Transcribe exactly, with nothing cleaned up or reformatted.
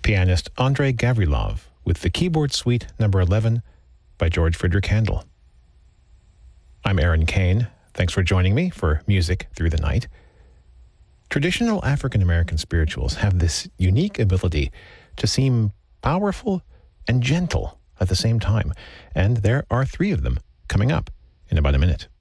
pianist Andrei Gavrilov with the keyboard suite number eleven by George Frideric Handel. I'm Aaron Kane. Thanks for joining me for Music Through the Night. Traditional African American spirituals have this unique ability to seem powerful and gentle at the same time, and there are three of them coming up in about a minute.